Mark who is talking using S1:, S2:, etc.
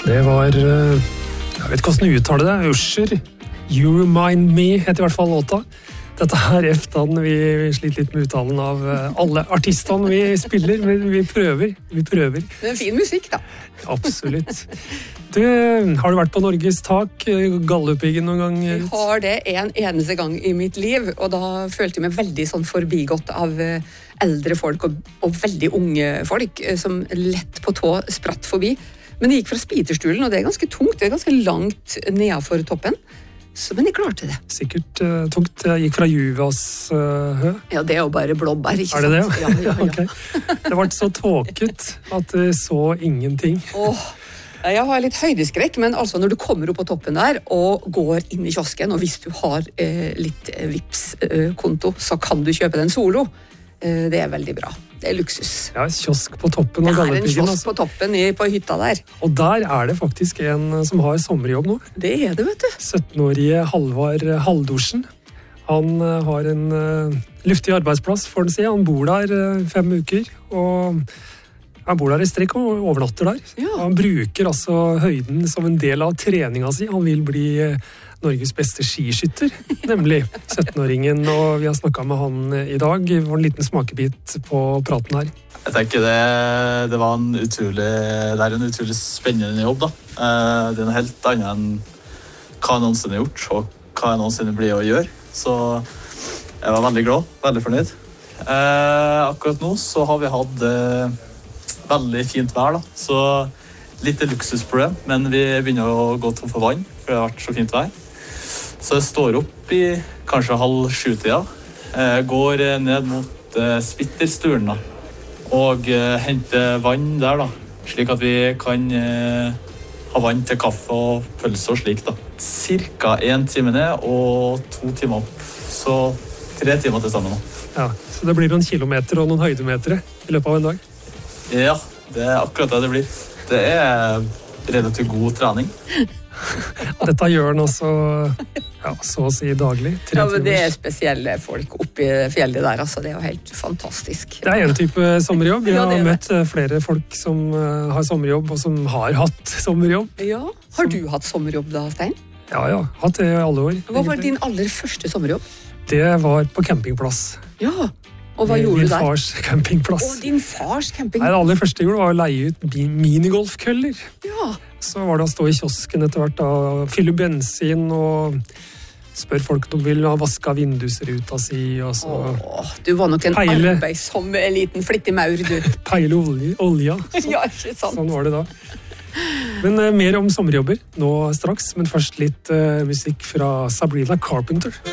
S1: Det var, jeg vet ikke hvordan du uttaler det, Usher, You Remind Me, heter i hvert fall låta. Dette her eftan, vi sliter litt med uttalen av alle artistene vi spiller, men vi prøver.
S2: Det er fin musikk da.
S1: Absolutt. Har du vært på Norges tak, Galdhøpiggen noen gang?
S2: Jeg har det en eneste gang i mitt liv, og da følte jeg meg veldig sånn forbigått av eldre folk og veldig unge folk som lett på tå spratt forbi. Men jeg gikk fra spiterstulen, og det er ganske tungt, det er ganske langt nedenfor toppen. Men jeg klarte det.
S1: Sikkert tungt. Jeg gikk fra Juvas hø.
S2: Ja, det er jo bare blåbær, ikke sant?
S1: Er det det?
S2: Ja.
S1: Okay. Det var så tåket at det så ingenting.
S2: Jeg har litt høydeskrekk, men altså når du kommer opp på toppen der og går inn i kiosken, og hvis du har litt Vipps-konto, så kan du kjøpe den solo. Det er veldig bra. Det er luksus.
S1: Ja, kiosk på toppen av Galdhøpiggen.
S2: Det er en kiosk på toppen på hytta der.
S1: Og der er det faktisk en som har sommerjobb nå.
S2: Det er det, vet du.
S1: 17-årige Halvard Haldorsen. Han har en luftig arbeidsplass, får han si. Han bor der 5 uker, og han bor der i strekk og overnatter der.
S2: Ja.
S1: Han bruker altså høyden som en del av treninga si. Han vil bli Norges beste skiskytter, nemlig 17-åringen, og vi har snakket med han i dag. Det var en liten smakebit på praten her.
S3: Jeg tenker det er en utrolig spennende jobb da. Det er noe helt annet enn hva jeg noensinne har gjort, og hva jeg noensinne blir å gjøre. Så jeg var veldig glad, veldig fornøyd. Akkurat nå så har vi hatt veldig fint vær da, så litt luksusproblem, men vi begynner å gå tom for vann, for det har vært så fint vær. Så jeg står opp i kanskje 6:30, går ned mot spittersturen da, og henter vann der da, slik at vi kan ha vann til kaffe og pølse og slik da. Cirka 1 time ned og 2 timer opp, så 3 timer til sammen da.
S1: Ja, så det blir noen kilometer og noen høydemeter i løpet av en dag?
S3: Ja, det er akkurat det det blir. Det er relativt god trening.
S1: Dette gjør han også, ja, så å si daglig.
S2: Ja, men det er spesielle folk oppe i fjellet der, altså. Det er jo helt fantastisk.
S1: Det er en type sommerjobb. Jeg
S2: Ja, det
S1: har
S2: er det.
S1: møtt flere folk som har sommerjobb, og som har hatt sommerjobb.
S2: Ja, har du hatt sommerjobb da, Stein?
S1: Ja, hatt det i alle år.
S2: Hva var
S1: egentlig.
S2: din aller første sommerjobb?
S1: Det var på campingplass.
S2: Ja, og hva gjorde
S1: Min
S2: du der?
S1: fars campingplass.
S2: Å, din fars camping.
S1: Nei, det aller første jeg gjorde var å leie ut minigolfkøller.
S2: Ja,
S1: Så var det å stå i kiosken etter hvert og fylle bensin og spørre folk om de vil ha vasket vindusruta si, og så
S2: du var nok en
S1: Peile.
S2: arbeidsom liten flittig maur, du.
S1: peile olja.
S2: Ja, ikke sant?
S1: Sånn var det da. Men mer om sommerjobber nå straks, men først litt musikk fra Sabrina Carpenter.